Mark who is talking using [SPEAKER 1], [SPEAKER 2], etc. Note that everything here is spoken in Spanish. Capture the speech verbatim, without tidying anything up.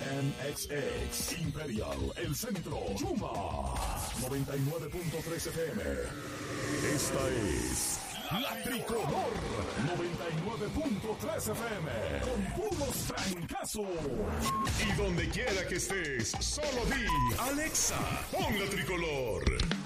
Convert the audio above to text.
[SPEAKER 1] M X X, Imperial, El Centro, Chuma, noventa y nueve punto tres F M. Esta es La Tricolor, noventa y nueve punto tres F M, con puros trancazos. Y donde quiera que estés, solo di, Alexa, pon La Tricolor.